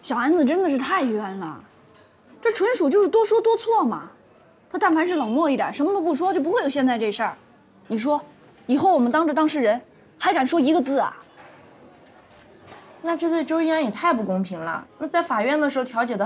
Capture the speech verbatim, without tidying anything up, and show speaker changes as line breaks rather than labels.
小安子真的是太冤了，这纯属就是多说多错嘛。他但凡是冷漠一点，什么都不说，就不会有现在这事儿。你说，以后我们当着当事人还敢说一个字啊？
那这对周一安也太不公平了。那在法院的时候调解的